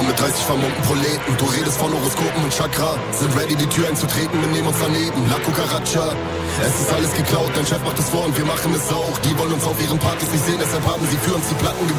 komm mit 30 vermummten Proleten. Du redest von Horoskopen und Chakra. Sind ready, die Tür einzutreten, wir nehmen uns daneben. La Cucaracha, es ist alles geklaut, dein Chef macht es vor und wir machen es auch. Die wollen uns auf ihren Partys nicht sehen, deshalb haben sie für uns die Platten